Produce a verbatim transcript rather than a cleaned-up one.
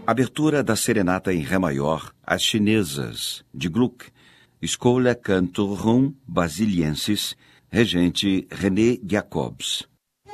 Abertura da Serenata em Ré maior, As Chinesas, de Gluck, Schola Cantorum Basiliensis, regente René Jacobs.